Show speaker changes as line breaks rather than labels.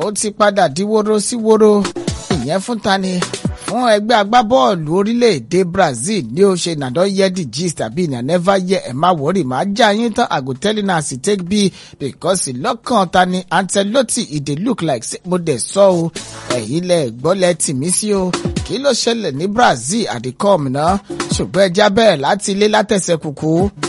ó ti padà di wóró sí wóró. Ìyẹn fún tani? Fún ẹgbẹ́ agbábọ́ọ̀lù orílẹ̀-èdè Brazil ní ó ṣe na don hear the gist àbí na never hear ẹ̀ má wọ́rì má já yín tán I go tell una as e take be because lọ́kàn tani Ancelotti e dey look like say mo dẹ̀ sọ o ẹ̀yin lẹ gbọ́lẹ̀ tì mí sí o kí ló ṣẹlẹ̀ ní Brazil àdìkọ́ọ̀mù náà ṣùgbọ́n ẹja bẹ̀rẹ̀ láti ilé látẹ̀sẹ̀ kùkú.